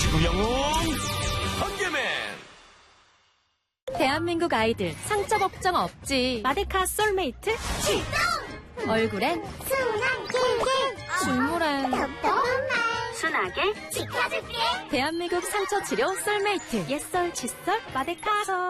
지구 영웅 번개맨. 대한민국 아이들 상처 걱정 없지. 마데카 솔메이트 출동! 얼굴엔 순한 길길 중물엔 톡톡한 말 순하게 지켜줄게. 대한민국 상처 치료 솔메이트. 옛설 칫솔 마데카솔.